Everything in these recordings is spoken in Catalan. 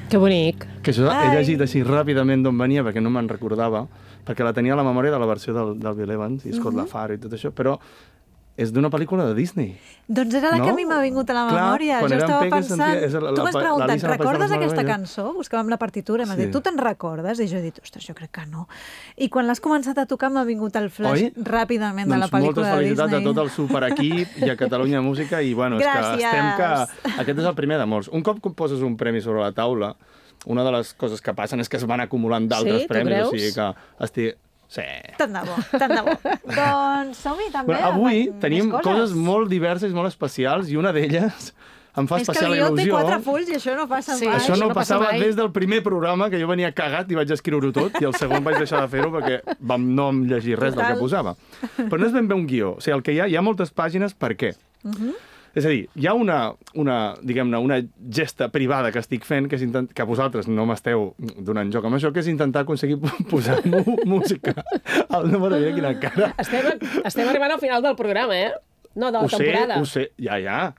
Que bonic. Que això he llegit així ràpidament d'on venia, perquè no me'n recordava, perquè la tenia a la memòria de la versió del Bill Evans i Scott LaFaro i tot això, però és d'una pel·lícula de Disney. Doncs era la que a mi m'ha vingut a la memòria. Jo estava pensant... Tu m'has preguntat, recordes aquesta cançó? Buscàvem la partitura, m'has dit, tu te'n recordes? I jo he dit, ostres, jo crec que no. I quan l'has començat a tocar m'ha vingut el flash ràpidament de la pel·lícula de Disney. Moltes felicitats a tot el superequip i a Catalunya Música, i bueno, és que estem que... Aquest és el primer de molts. Un cop poses un premi sobre la taula, una de les coses que passen és que es van acumulant d'altres premis, o sigui que estic... Sí. Tant de bo, tant de bo. Doncs som-hi també. Bueno, avui tenim coses molt diverses, molt especials, i una d'elles em fa especial il·lusió. És que el guió té 4 fulls i això no passa mai. Això no passava des del primer programa, que jo venia cagat i vaig escriure-ho tot, i el segon vaig deixar de fer-ho perquè no em llegir res del que posava. Però no és ben bé un guió. O sigui, el que hi ha moltes pàgines, per què? És a dir, hi ha diguem-ne, una gesta privada que estic fent, que vosaltres no m'esteu donant joc amb això, que és intentar aconseguir posar música al número. Mira quina cara. Estem arribant al final del programa, eh? No, de la temporada. Ho sé, ja.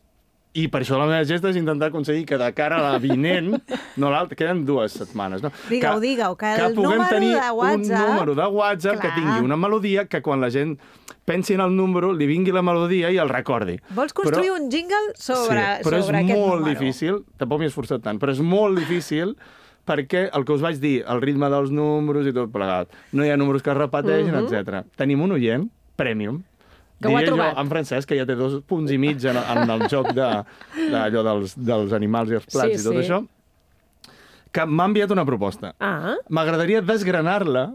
I per això la meva gesta és intentar aconseguir que de cara a la vinent, no l'altra, queden 2 setmanes, no? Digue-ho, que el puguem tenir un número de WhatsApp que tingui una melodia, que quan la gent pensi en el número, li vingui la melodia i el recordi. Vols construir un jingle sobre aquest número? Però és molt difícil, tampoc m'he esforçat tant, però és molt difícil perquè el que us vaig dir, el ritme dels números i tot plegat, no hi ha números que es repeteixen, etc. Tenim un oient, Premium, que ho ha trobat. En Francesc, que ja té 2 punts i mig en el joc d'allò dels animals i els plats i tot això, que m'ha enviat una proposta. M'agradaria desgranar-la,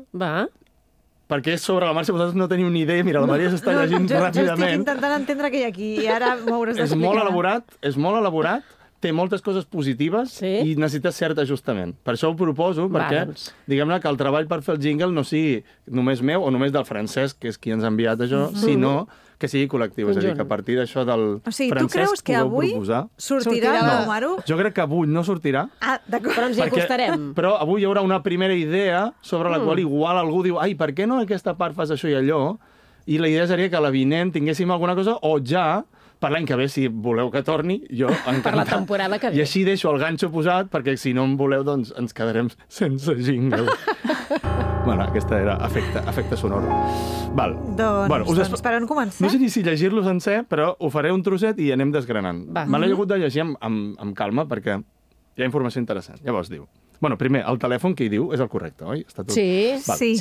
perquè és sobre la marxa, vosaltres no teniu ni idea. Mira, la Maria s'està llegint ràpidament. Jo estic intentant entendre què hi ha aquí i ara m'hauràs d'explicar. És molt elaborat, té moltes coses positives i necessita cert ajustament. Per això ho proposo, perquè diguem-ne que el treball per fer el jingle no sigui només meu o només del Francesc, que és qui ens ha enviat això, sinó que sigui col·lectiu. És a dir, que a partir d'això del Francesc podeu proposar. Sortirà el número? Jo crec que avui no sortirà. D'acord. Però ens hi acostarem. Però avui hi haurà una primera idea sobre la qual igual algú diu ai, per què no aquesta part fas això i allò? I la idea seria que a la vinent tinguéssim alguna cosa, o ja per l'any que ve, si voleu que torni, jo encantat. Per la temporada que ve. I així deixo el ganxo posat, perquè si no en voleu, doncs ens quedarem sense jingle. Bueno, aquesta era efecte sonor. Val. Doncs per on començar? No sé ni si llegir-lo sencer, però ho faré un trosset i anem desgranant. Me l'he hagut de llegir amb calma, perquè hi ha informació interessant. Llavors diu... Bueno, primer, el telèfon que hi diu és el correcte, oi? Està tot... Sí,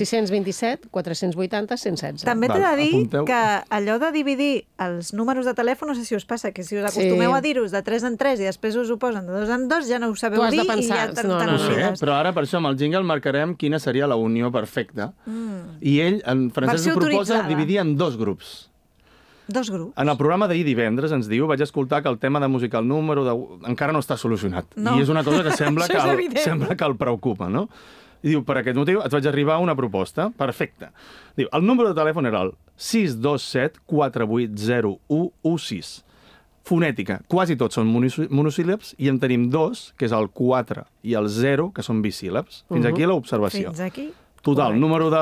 627 480 116. També t'he de dir que allò de dividir els números de telèfon, no sé si us passa, que si us acostumeu a dir-los de 3 en 3 i després us ho posen de 2 en 2, ja no ho sabeu dir i ja te'n oblides. Però ara, per això, amb el jingle marcarem quina seria la unió perfecta. I ell, en Francesc, ho proposa dividir en 2 grups. 2 grups. En el programa d'ahir divendres ens diu, vaig escoltar que el tema de música, el número encara no està solucionat. I és una cosa que sembla que el preocupa, no? I diu, per aquest motiu et vaig arribar a una proposta. Perfecte. Diu, el número de telèfon era el 627 480116. Fonètica. Quasi tots són monosíl·labs i en tenim 2, que és el 4 i el 0, que són bisíl·labs. Fins aquí l'observació. Fins aquí. Total, número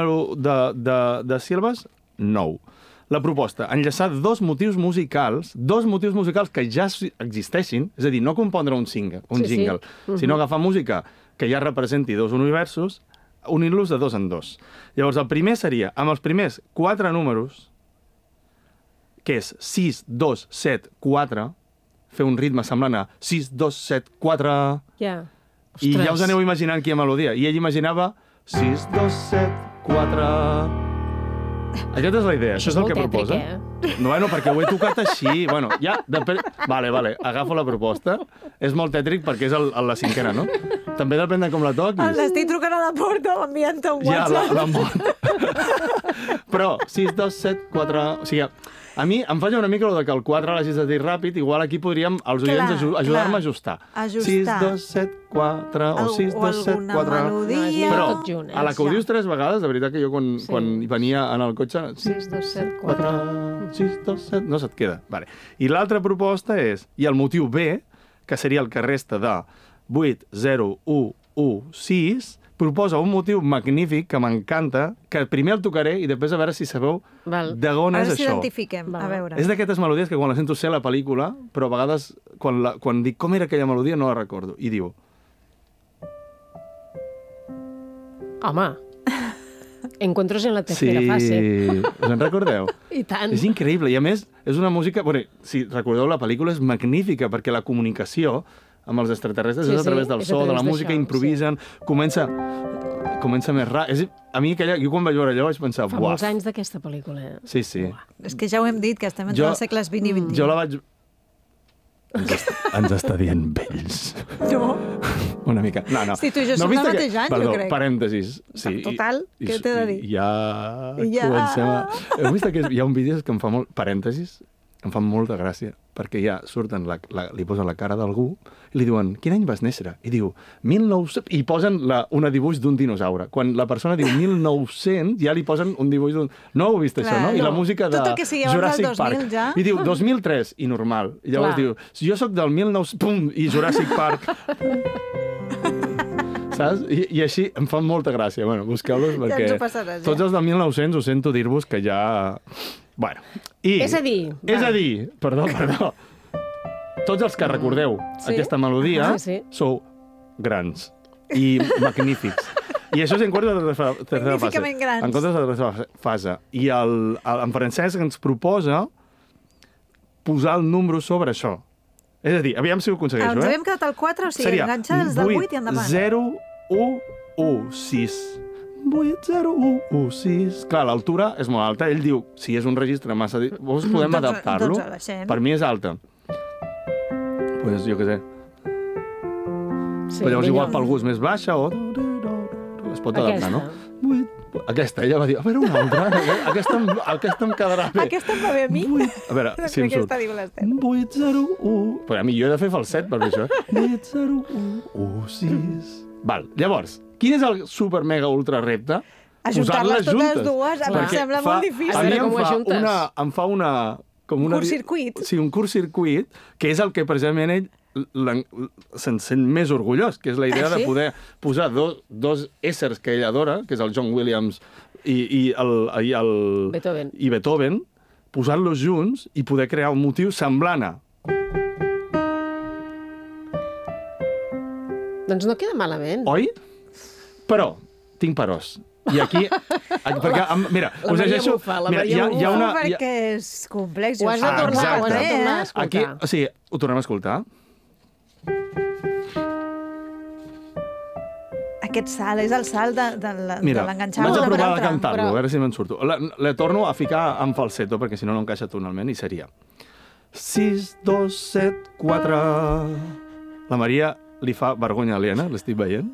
de síl·labes, 9. La proposta, enllaçar 2 motius musicals que ja existeixin, és a dir, no compondre un jingle, sinó agafar música que ja representi 2 universos, unir-los de 2 en 2. Llavors, el primer seria, amb els primers 4 números, que és 6, 2, 7, 4, fer un ritme semblant a 6, 2, 7, 4... I ja us aneu imaginant quina melodia. I ell imaginava 6, 2, 7, 4... Aquesta és la idea, això és el que proposa. Bueno, perquè ho he tocat així. Bueno, ja... Vale, agafo la proposta. És molt tètric perquè és la 5ena, no? També depèn de com la toquis. L'estic trucant a la porta o enviant-te un WhatsApp. Ja, l'han mort. Però 6, 2, 7, 4... O sigui, a mi em falla una mica el que el 4 l'hagis de dir ràpid, igual aquí podríem els oients ajudar-me a ajustar. 6, 2, 7, 4, o 6, 2, 7, 4... Però a la que ho dius 3 vegades, de veritat que jo quan venia en el cotxe... 6, 2, 7, 4... 6, 2, 7... No se't queda. I l'altra proposta és, i el motiu B, que seria el que resta de 8, 0, 1, 1, 6... proposa un motiu magnífic que m'encanta, que primer el tocaré i després a veure si sabeu d'on és això. A veure si identifiquem, a veure. És d'aquestes melodies que quan la sento sé la pel·lícula, però a vegades quan dic com era aquella melodia no la recordo. I diu, Home, Encuentros en la tercera fase. Sí, us en recordeu? I tant. És increïble, i a més, és una música... Bueno, si recordeu, la pel·lícula és magnífica, perquè la comunicació amb els extraterrestres és a través del so, de la música, improvisen, comença més ràpid. A mi, jo quan vaig veure allò vaig pensar... Fa molts anys d'aquesta pel·lícula. Sí, sí. És que ja ho hem dit, que estem entre els segles XX i XXI. Jo la vaig... Ens està dient vells. No. Una mica. No. Sí, tu i jo som del mateix any, jo crec. Parèntesis. Sí, total, què t'he de dir? Ja comencem a... Heu vist que hi ha un vídeo que em fa molt... Parèntesis. Em fa molta gràcia, perquè ja surten, li posen la cara d'algú i li diuen, quin any vas néixer? I diu, 1900... I posen un dibuix d'un dinosaure. Quan la persona diu 1900, ja li posen un dibuix d'un... No heu vist això, no? I la música de Jurassic Park. Ja? I diu, 2003, i normal. I llavors diu, jo sóc del 1900... Pum! I Jurassic Park... Saps? I així em fan molta gràcia. Bueno, busqueu-los perquè... Tots els del 1900 ho sento dir-vos que ja... Bueno, és a dir... Perdó. Tots els que recordeu aquesta melodia sou grans i magnífics. I això és en comptes de la tercera fase. En comptes de la tercera fase. I en Francesc ens proposa posar el número sobre això. És a dir, aviam si ho aconsegueixo. Ens havíem quedat al 4, o sigui, enganxar els del 8 i endavant. 0, 1, 1, 6. 80116. Clar, l'altura és molt alta. Ell diu, si és un registre massa... Vols podem adaptar-lo? Per mi és alta. Pues jo què sé. Però llavors igual pel gust més baixa o... Es pot adaptar, no? Aquesta, ella va dir, a veure una altra, aquesta em quedarà bé. Aquesta em va bé a mi. A veure, si em surt. 801... Però a mi jo he de fer falset per fer això. 80116. Val, llavors, quin és el super mega ultra repte? Ajuntar-les totes dues, em sembla molt difícil. A mi em fa una... Curt-circuit. Sí, un curt-circuit, que és el que precisament ell se'n sent més orgullós, que és la idea de poder posar dos éssers que ell adora, que és el John Williams i Beethoven, posar-los junts i poder crear un motiu semblant a... Doncs no queda malament. Oi? Però, tinc peròs. I aquí... Perquè, mira, us llegeixo... Hi ha una... Perquè és complex. Ho has de tornar a escoltar. Aquí, o sigui, ho tornem a escoltar. Aquest salt, és el salt de l'enganxar-lo. Mira, vaig a provar de cantar-lo, a veure si me'n surto. La torno a ficar en falsetto, perquè si no, no encaixa tonalment, i seria... 6, 2, 7, 4... La Maria li fa vergonya aliena, l'estic veient.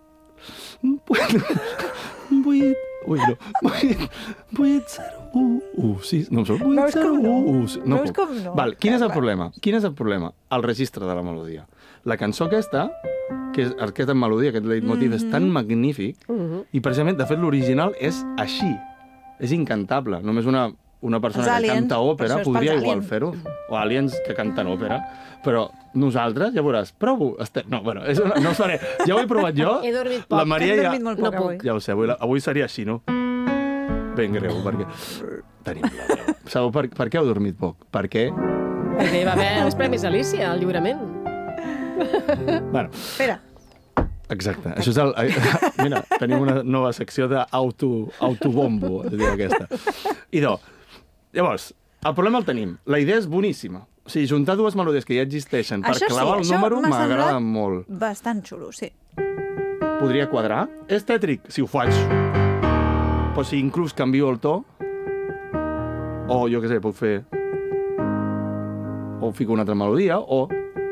8, 8, 0, 1, 6... No em surt. 8, 0, 1, 6... No puc. Val, quin és el problema? Quin és el problema? El registre de la melodia. La cançó aquesta, que és aquesta melodia, aquest leitmotiv, és tan magnífic, i precisament, de fet, l'original és així. És incantable. Només una persona que canta òpera podria igual fer-ho. O aliens que canten òpera. Però nosaltres, ja veuràs, provo. No, bueno, no ho faré. Ja ho he provat jo. He dormit poc. La Maria Hem dormit molt poc avui. Ja ho sé, avui seria així, no? Ben greu, perquè... Tenim la veu. Sabeu per què heu dormit poc? Perquè hi va haver els Premis Alícia, al lliurament. Bueno. Espera. Exacte. Això és el... Mira, tenim una nova secció d'autobombo, es diu aquesta. Idò, llavors, el problema el tenim. La idea és boníssima. O sigui, juntar dues melodies que ja existeixen per clavar el número m'agrada molt. Bastant xulo, sí. Podria quadrar? És tètric, si ho faig. Però si inclús canvio el to, o jo què sé, puc fer... O fico una altra melodia, o...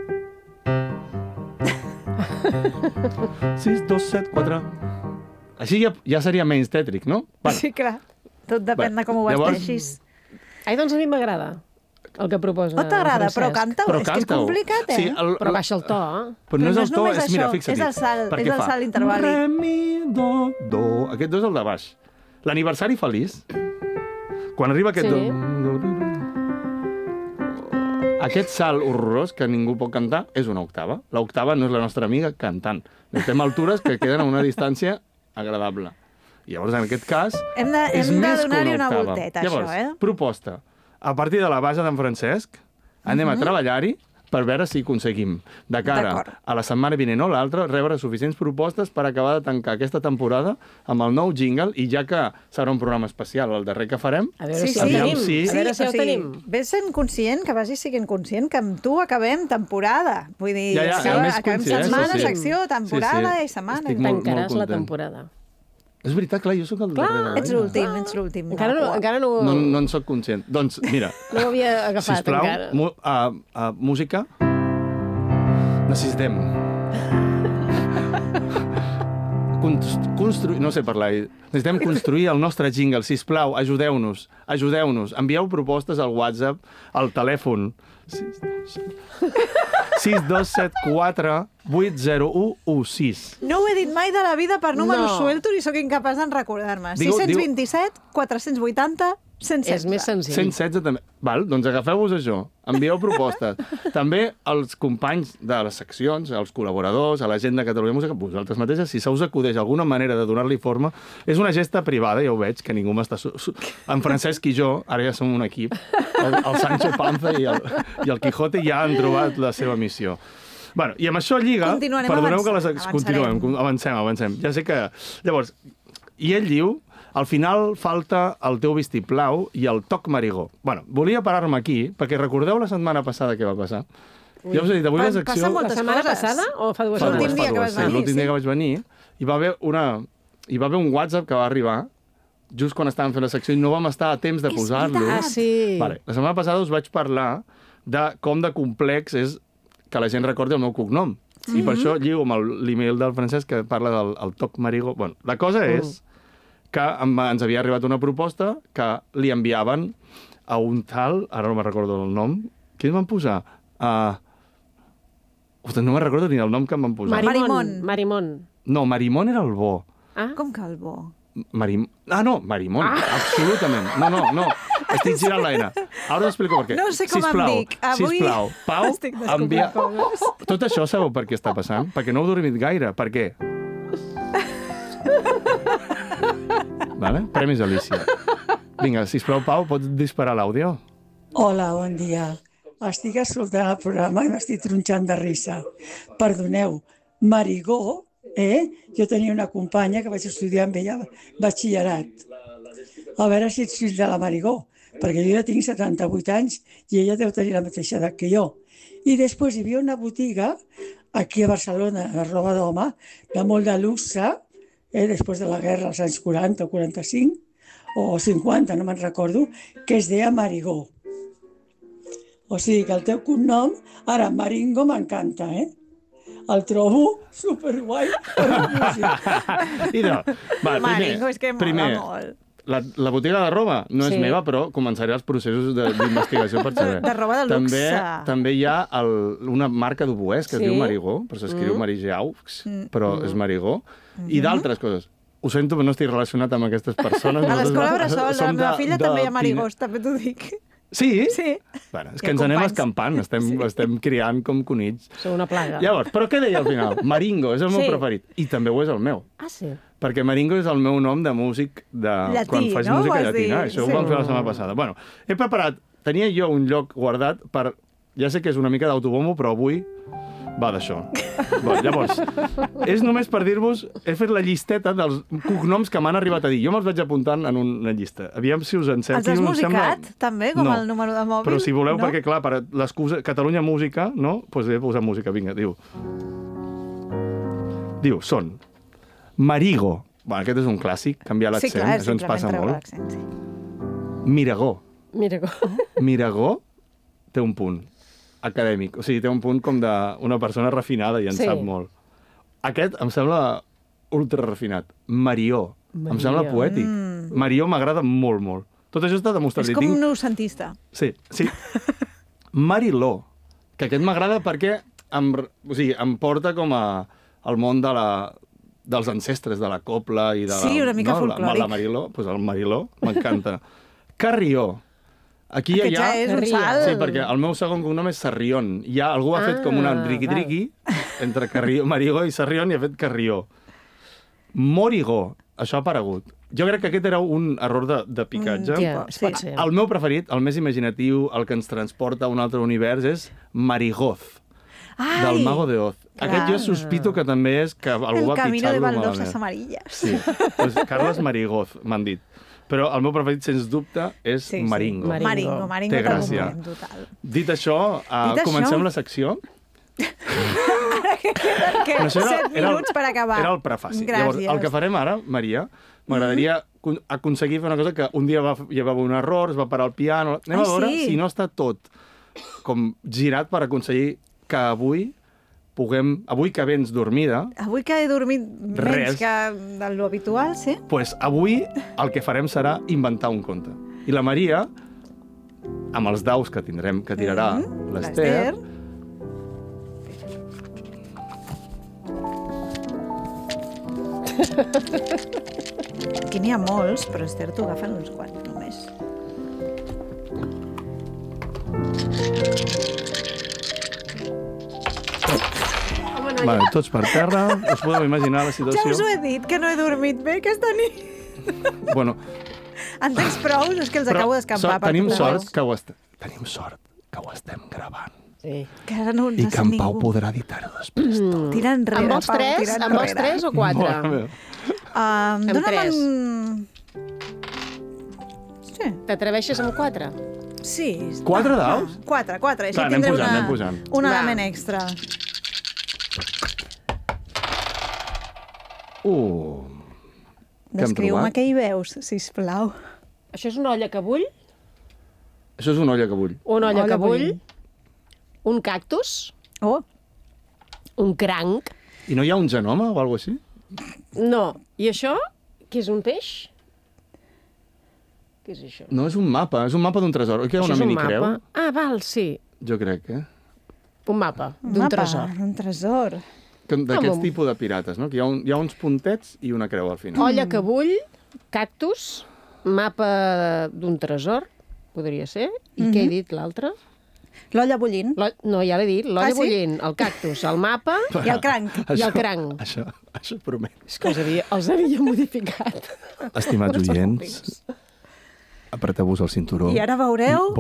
6, 2, 7, 4... Així ja seria menys tètric, no? Sí, clar. Tot depèn de com ho vesteixis. Ai, doncs a mi m'agrada el que proposa. No t'agrada, però canta-ho. És que és complicat, sí, però baixa el to, Però no és el to, mira, fixa't. És el salt interval·li. Re, mi, do, do. Aquest do és el de baix. L'aniversari feliç, quan arriba aquest do... Aquest salt horrorós que ningú pot cantar és una octava. L'octava no és la nostra amiga cantant. Necessitem altures que queden a una distància agradable. I llavors, en aquest cas, hem de donar-hi una volteta, llavors, això, proposta. A partir de la base d'en Francesc, anem a treballar-hi per veure si aconseguim, de cara a la setmana vinent o l'altra, rebre suficients propostes per acabar de tancar aquesta temporada amb el nou jingle, i ja que serà un programa especial, el darrer que farem, a veure si ho tenim. Ves sent conscient, que vagis sent conscient que amb tu acabem temporada. Vull dir, acabem setmana, secció, temporada i setmana. Tancaràs la temporada. És veritat, clar, jo sóc el darrer de l'any. Ets l'últim. Encara no... No en soc conscient. Doncs, mira... No ho havia agafat, encara. Sisplau, música. Necessitem... construir... No sé parlar. Necessitem construir el nostre jingle. Sisplau, ajudeu-nos. Envieu propostes al WhatsApp, al telèfon. 6274-80116. No ho he dit mai de la vida per números sueltos i sóc incapaç d'en recordar-me. 627 480 116. És més senzill. 116 també. Val, doncs agafeu-vos això. Envieu propostes. També als companys de les seccions, als col·laboradors, a la gent de Catalunya Música, vosaltres mateixes, si se us acudeix alguna manera de donar-li forma, és una gesta privada, ja ho veig, que ningú m'està... En Francesc i jo, ara ja som un equip, el Sancho Panza i el Quijote ja han trobat la seva missió. Bueno, i amb això lliga... Perdoneu que avancem. Ja sé que... Llavors, i ell diu... Al final falta el teu vistiplau i el toc marigó. Bueno, volia parar-me aquí, perquè recordeu la setmana passada què va passar? Ja us he dit, avui la secció... La setmana passada o fa dues setmanes? L'últim dia que vas venir. L'últim dia que vaig venir, hi va haver un WhatsApp que va arribar just quan estàvem fent la secció i no vam estar a temps de posar-lo. Ah, sí. Vale. La setmana passada us vaig parlar de com de complex és que la gent recordi el meu cognom. I per això lligo amb l'email del Francesc que parla del toc marigó. Bueno, la cosa és que ens havia arribat una proposta que li enviaven a un tal, ara no me'n recordo el nom, què van posar? No me'n recordo ni el nom que em van posar. Marimón. No, Marimón era el bo. Com que el bo? No, Marimón, absolutament. No, estic girant la N. Ara us explico per què. No sé com em dic. Sisplau, Pau, envia... Tot això sabeu per què està passant? Perquè no heu dormit gaire. Per què? Vale? Premis Alicia. Vinga, sisplau, Pau, pots disparar l'àudio? Hola, bon dia. Estic escoltant el programa i m'estic tronxant de risa. Perdoneu, Marigó, jo tenia una companya que vaig estudiar amb ella batxillerat. A veure si ets fill de la Marigó, perquè jo ja tinc 78 anys i ella deu tenir la mateixa edat que jo. I després hi havia una botiga aquí a Barcelona, de roba d'home, de molt de luxe, després de la guerra, als anys 40 o 45, o 50, no me'n recordo, que es deia Marigó. O sigui que el teu cognom, ara Maringo m'encanta, El trobo superguai per la música. Maringo és que mola molt. La botiga de roba no és meva, però començaré els processos d'investigació per saber. De roba de luxe. També hi ha una marca d'oboès que es diu Marigó, però s'escriu Marigeaux, però és Marigó. I d'altres coses. Ho sento, però no estic relacionat amb aquestes persones. A l'escola Bressol, la meva filla també hi ha Marigós, també t'ho dic. Sí? Sí. Bueno, és que ens anem escampant, estem criant com conills. Sou una plaga. Llavors, però què deia al final? Maringo, és el meu preferit. I també ho és el meu. Ah, sí? Perquè Maringo és el meu nom de músic quan faig música llatina. Això ho vam fer la setmana passada. Bueno, he preparat, tenia jo un lloc guardat per... Ja sé que és una mica d'autobombo, però avui va d'això. Llavors, és només per dir-vos... He fet la llisteta dels cognoms que m'han arribat a dir. Jo me'ls vaig apuntant en una llista. Aviam si us en sembla. Els has musicat, també, com el número de mòbil? Però si voleu, perquè, clar, per l'excusa... Catalunya Música, no? Doncs he posat música, vinga, diu. Són Marigo. Bueno, aquest és un clàssic, canviar l'accent, això ens passa molt. Miragó. Miragó té un punt acadèmic, o sigui, té un punt com d'una persona refinada i en sap molt. Aquest em sembla ultra refinat. Marió. Em sembla poètic. Marió m'agrada molt, molt. Tot això està demostrat. És com un noucentista. Sí. Mariló, que aquest m'agrada perquè em porta com al món dels ancestres, de la copla i de la... Sí, una mica folclòric. La Mariló, doncs el Mariló, m'encanta. Carrió. Aquí aquest ja és un salt. Sí, perquè el meu segon cognom és Sarrión. Algú ha fet com una driqui-driqui entre Marigo i Sarrión i ha fet Carrió. Morigó. Això ha aparegut. Jo crec que aquest era un error de picatge. Pot ser. El meu preferit, el més imaginatiu, el que ens transporta a un altre univers, és Marigoth, del Mago de Oz. Aquest jo sospito que també és que algú va pitxar-lo malament. El camino de baldosas amarillas. Sí, pues Carles Marigoth, m'han dit. Però el meu preferit, sens dubte, és Maringo. Maringo, té gràcia. total. Dit això, comencem la secció. Ara que queden 7 minuts per acabar. Era el prefaci. Gràcies. Llavors, el que farem ara, Maria, m'agradaria aconseguir fer una cosa que un dia hi va haver un error, es va parar el piano... Anem a veure si no està tot com girat per aconseguir que avui que vens dormida... Avui que he dormit menys que del habitual, sí? Doncs avui el que farem serà inventar un conte. I la Maria, amb els daus que tirarà l'Ester... Aquí n'hi ha molts, però Esther, t'ho agafen uns quants només. Vale, tots per terra, us podeu imaginar la situació. Ja us ho he dit, que no he dormit bé aquesta nit. Bueno, en tens prou? És que els acabo d'escampar. Tenim sort que ho estem gravant. Sí. Que ara no I que en Pau podrà editar-ho després. Tira enrere, amb vols Pau, tres? tira Amb vols enrere. 3 o 4? Dóna'm tres. Sí. T'atreveixes amb 4? Sí. 4 daus? 4. Així Clar, anem tindré posant, anem posant. un Va. element extra. Descriu-me què hi veus, sisplau. Això és una olla que bull? Això és una olla que bull. Una olla Olla que bull? bullint. Un cactus? Oh, Un cranc? I no hi ha un genoma o alguna cosa així? No. I això? Què és un peix? Què és això? No, és un mapa d'un tresor. Oi que hi ha Això una és un minicreu? mapa? Ah, val, sí. Jo crec, Un mapa un d'un mapa, tresor. un tresor. D'aquests tipus de pirates, no? Que hi ha uns puntets i una creu al final. Olla que bull, cactus, mapa d'un tresor, podria ser. I què he dit, l'altre? L'olla bullint. No, ja l'he dit, l'olla bullint, el cactus, el mapa I el cranc. i el cranc. Això promet. És que els havia modificat. Estimats oients, apreteu-vos el cinturó. I ara veureu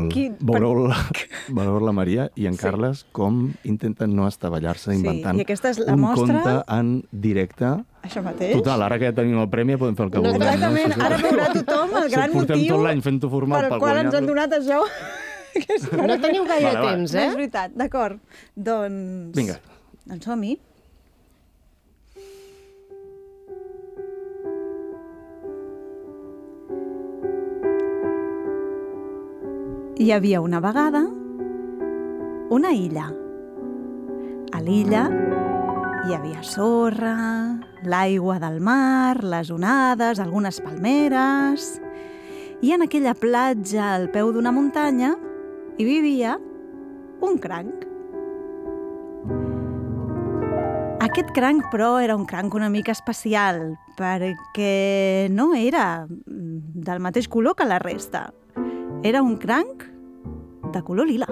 Veureu la Maria i en Carles com intenten no estavellar-se inventant i aquesta és la un mostra. conte en directe. Això mateix. Total, ara que ja tenim el premi podem fer el que vulguem. Exactament, No? ara veurà tothom el gran Portem motiu tot l'any fent-ho formal pel per qual ens guanyar-lo. han donat això. No teniu gaire Vale, temps, No és eh? veritat, d'acord. Doncs... Vinga. Doncs som-hi. Hi havia una vegada una illa. A l'illa hi havia sorra, l'aigua del mar, les onades, algunes palmeres... I en aquella platja al peu d'una muntanya hi vivia un cranc. Aquest cranc, però, era un cranc una mica especial, perquè no era del mateix color que la resta. Era un cranc de color lila.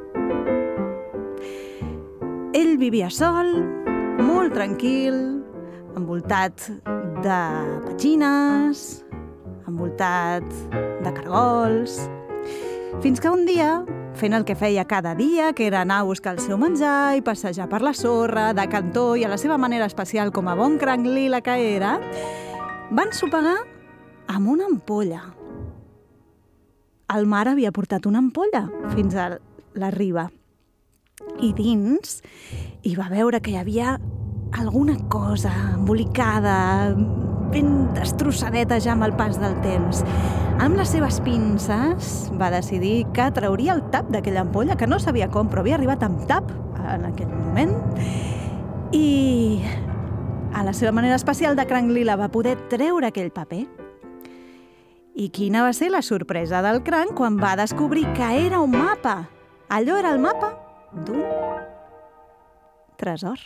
Ell vivia sol, molt tranquil, envoltat de petxines, envoltat de cargols, fins que un dia, fent el que feia cada dia, que era anar a buscar el seu menjar i passejar per la sorra, de cantó i a la seva manera especial com a bon cranc lila que era, van sopegar amb una ampolla. El mar havia portat una ampolla fins a la riba i dins hi va veure que hi havia alguna cosa embolicada, ben destrossadeta ja amb el pas del temps. Amb les seves pinces va decidir que trauria el tap d'aquella ampolla, que no sabia com, però havia arribat amb tap en aquell moment. I a la seva manera especial de cranc lila va poder treure aquell paper. I quina va ser la sorpresa del cranc quan va descobrir que era un mapa. Allò era el mapa d'un tresor.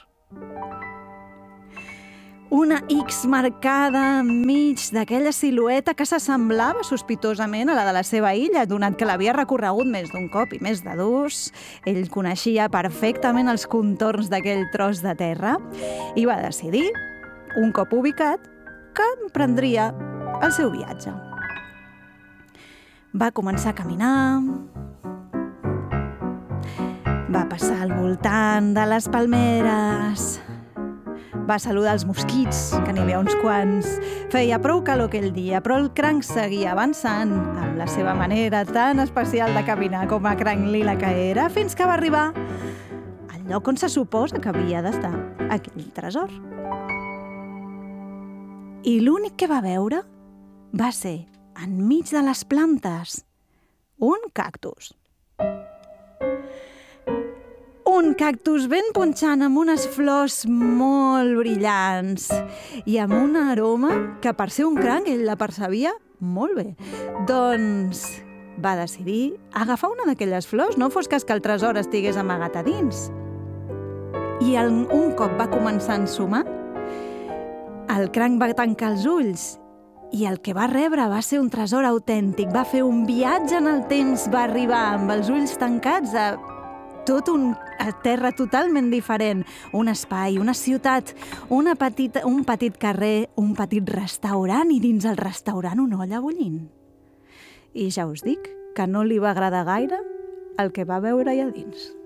Una X marcada enmig d'aquella silueta que s'assemblava sospitosament a la de la seva illa, donat que l'havia recorregut més d'un cop i més de dos. Ell coneixia perfectament els contorns d'aquell tros de terra i va decidir, un cop ubicat, que emprendria el seu viatge. Va començar a caminar, va passar al voltant de les palmeres, va saludar els mosquits, que n'hi havia uns quants. Feia prou calor aquell dia, però el cranc seguia avançant amb la seva manera tan especial de caminar com a cranc lila que era, fins que va arribar al lloc on se suposa que havia d'estar aquell tresor. I l'únic que va veure va ser, enmig de les plantes, un cactus. Un cactus ben punxant amb unes flors molt brillants i amb un aroma que per ser un cranc ell la percebia molt bé. Doncs va decidir agafar una d'aquelles flors, no fos cas que el tresor estigués amagat a dins. I un cop va començar a ensumar, el cranc va tancar els ulls i el que va rebre va ser un tresor autèntic. Va fer un viatge en el temps, va arribar amb els ulls tancats a a terra totalment diferent, un espai, una ciutat, un petit carrer, un petit restaurant i dins el restaurant una olla bullint. I ja us dic que no li va agradar gaire el que va veure allà dins.